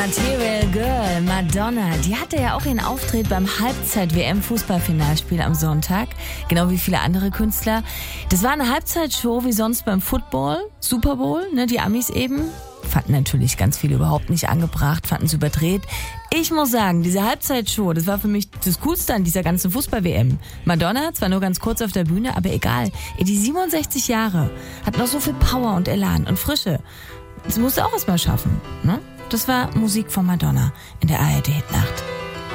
Material Girl, Madonna, die hatte ja auch ihren Auftritt beim Halbzeit-WM-Fußballfinalspiel am Sonntag, genau wie viele andere Künstler. Das war eine Halbzeitshow wie sonst beim Football, Super Bowl, ne, die Amis eben. Fanden natürlich ganz viele überhaupt nicht angebracht, fanden es überdreht. Ich muss sagen, diese Halbzeitshow, das war für mich das Coolste an dieser ganzen Fußball-WM. Madonna, zwar nur ganz kurz auf der Bühne, aber egal. Die 67 Jahre hat noch so viel Power und Elan und Frische. Das musste auch erst mal schaffen, ne? Das war Musik von Madonna in der ARD-Nacht.